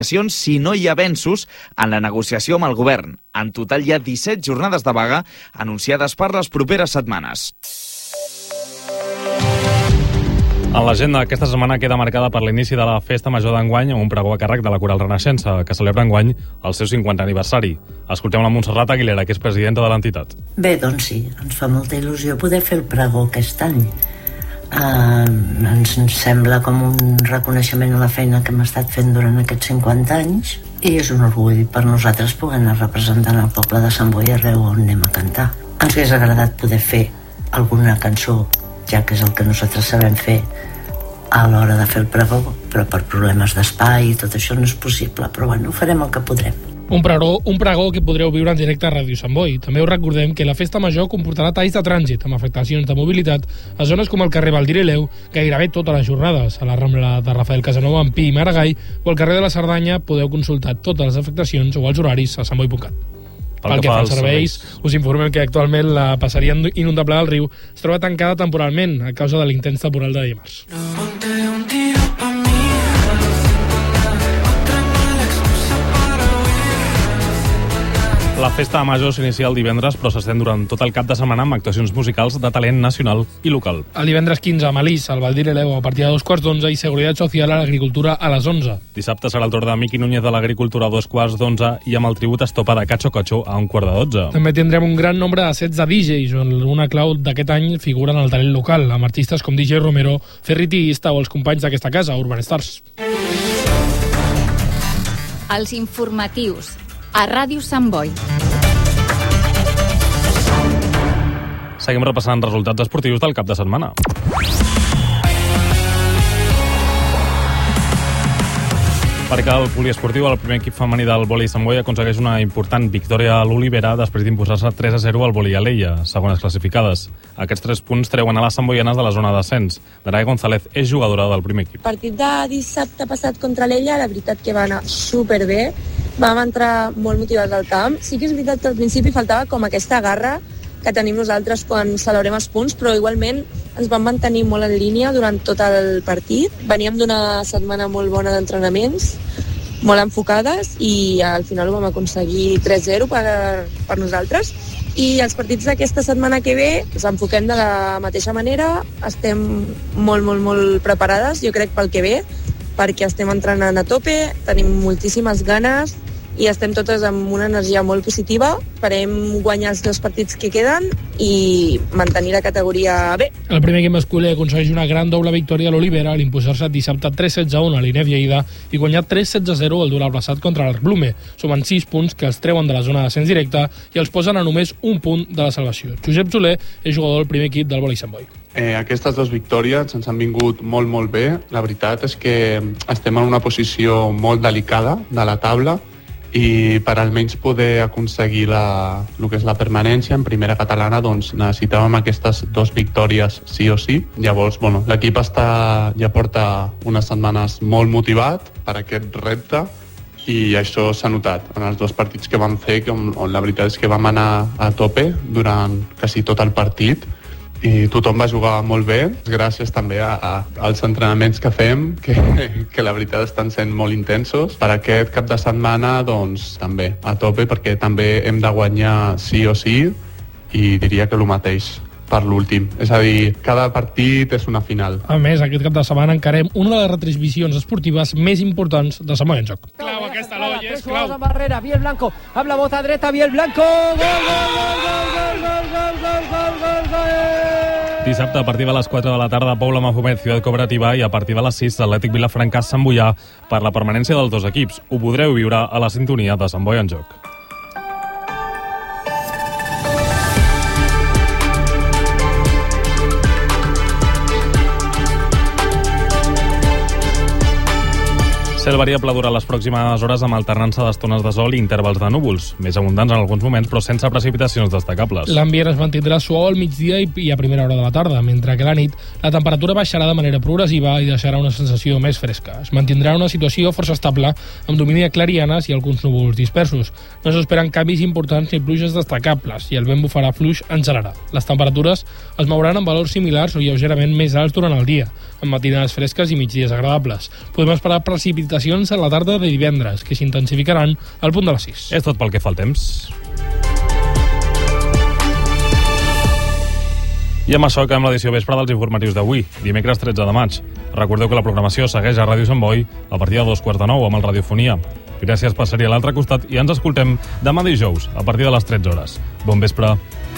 si no hi ha avenços en la negociació amb el govern. En total hi ha 17 jornades de vaga anunciades per les properes setmanes. En l'agenda aquesta setmana queda marcada per l'inici de la Festa Major d'enguany amb un pregó a càrrec de la Coral Renaixença, que celebra enguany el seu 50 aniversari. Escoltem la Montserrat Aguilera, que és presidenta de l'entitat. Bé, doncs sí, ens fa molta il·lusió poder fer el pregó aquest any. Ens sembla com un reconeixement a la feina que hem estat fent durant aquests 50 anys i és un orgull per nosaltres poder anar representant el poble de Sant Boi arreu on anem a cantar. Ens hauria agradat poder fer alguna cançó, ja que és el que nosaltres sabem fer a l'hora de fer el pregó, però per problemes d'espai i tot això no és possible, però bueno, farem el que podrem. Un pregó que podreu viure en directe a Ràdio Sant Boi. També us recordem que la Festa Major comportarà talls de trànsit amb afectacions de mobilitat a zones com el carrer Valdir i Leu gairebé totes les jornades, a la Rambla de Rafael Casanova amb Pi i Maragall o al carrer de la Cerdanya podeu consultar totes les afectacions o els horaris a santboi.cat. Pel que fa als serveis, us informem que actualment la passaria inundable del riu es troba tancada temporalment a causa de l'intens temporal de dimarts. La Festa Major s'inicia el divendres, però s'estén durant tot el cap de setmana amb actuacions musicals de talent nacional i local. El divendres 15 a Malís, al Valdir i Leu, a partir de 2:15 i Seguretat Social a l'Agricultura a les 11. Dissabte serà el torn de Miqui Núñez de l'Agricultura a 2:15 i amb el tribut estopa de Cacho Cacho a 11:45. També tindrem un gran nombre de sets de DJs, on una clau d'aquest any figuren el talent local, amb artistes com DJ Romero, Ferriti Ista o els companys d'aquesta casa, Urban Stars. Els informatius a Ràdio Sant Boi. Seguim repassant resultats esportius del cap de setmana. Perquè el poliesportiu, el primer equip femení del vòlei Sant Boi, aconsegueix una important victòria a l'Olivera després d'imposar-se 3-0 al vòlei Aleia, segones classificades. Aquests 3 punts treuen a les samboianes de la zona d'ascens. Danae González és jugadora del primer equip. El partit de dissabte passat contra l'Ella, la veritat que va anar superbé. Vam entrar molt motivats al camp. Sí que és veritat que al principi faltava com aquesta garra que tenim nosaltres quan celebrem els punts, però igualment ens vam mantenir molt en línia durant tot el partit. Veníem d'una setmana molt bona d'entrenaments, molt enfocades, i al final ho vam aconseguir 3-0 per nosaltres. I els partits d'aquesta setmana que ve ens enfoquem de la mateixa manera, estem molt preparades, jo crec, pel que ve, perquè estem entrenant a tope, tenim moltíssimes ganes i estem totes amb una energia molt positiva. Esperem guanyar els 2 partits que queden i mantenir la categoria B. El primer equip masculí aconsegueix una gran doble victòria a l'Olivera a l'imposar-se dissabte 3-16-1 a l'Inef Lleida i guanyar 3-16-0 al duel abraçat contra l'Arc Blume. Sumen 6 punts que els treuen de la zona d'ascens directe i els posen a només un punt de la salvació. Josep Soler és jugador del primer equip del vòlei Sant Boi. Aquestes 2 victòries ens han vingut molt bé. La veritat és que estem en una posició molt delicada de la taula i per almenys poder aconseguir el que és la permanència en primera catalana, doncs necessitàvem aquestes 2 victòries sí o sí. Llavors, l'equip ja porta unes setmanes molt motivat per aquest repte i això s'ha notat en els 2 partits que vam fer, on la veritat és que vam anar a tope durant quasi tot el partit i tothom va jugar molt bé, gràcies també als entrenaments que fem, que la veritat estan sent molt intensos. Per aquest cap de setmana, doncs, també a tope, perquè també hem de guanyar sí o sí, i diria que el mateix per l'últim. És a dir, cada partit és una final. A més, aquest cap de setmana encarem una de les retransmissions esportives més importants de Sant Boi en Joc. Clau aquesta l'Oye, és clau. Barrera, Biel Blanco, amb la bota dreta, Biel Blanco, gol! Dissabte, a partir de les 4 de la tarda, Paula Mafumet, Ciutat Cooperativa, i a partir de les 6, Atlètic Vilafranca, Sant Boià, per la permanència dels 2 equips. Ho podreu viure a la sintonia de Sant Boi en Joc. Cel variable durant les pròximes hores amb alternança d'estones de sol i intervals de núvols, més abundants en alguns moments, però sense precipitacions destacables. L'ambient es mantindrà suau al migdia i a primera hora de la tarda, mentre que a la nit la temperatura baixarà de manera progressiva i deixarà una sensació més fresca. Es mantindrà una situació força estable, amb domini de clarianes i alguns núvols dispersos. No s'esperen canvis importants ni pluges destacables, i el vent bufarà fluix en general. Les temperatures es mouran en valors similars o lleugerament més alts durant el dia, amb matinades fresques i migdies agradables. Podem esperar precipitacions precipitacions a la tarda de divendres, que s'intensificaran al punt de les 6. És tot pel que fa al temps. I amb això acabem l'edició vespre dels informatius d'avui, dimecres 13 de maig. Recordeu que la programació segueix a Ràdio Sant Boi a partir de 9:15 amb el Radiofonia. Gràcies per ser-hi a l'altre costat i ens escoltem demà dijous a partir de les 13 hores. Bon vespre.